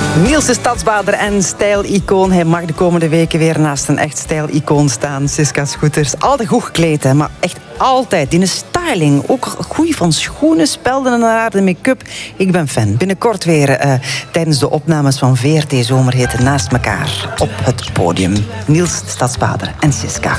Niels de Stadsbader en stijlicoon. Hij mag de komende weken weer naast een echt stijlicoon staan. Siska Scooters. Altijd goed gekleed, hè, maar echt altijd. In een styling. Ook goed van schoenen, spelden en haar, de make-up. Ik ben fan. Binnenkort weer tijdens de opnames van VRT Zomerhit naast elkaar op het podium. Niels de Stadsbader en Siska.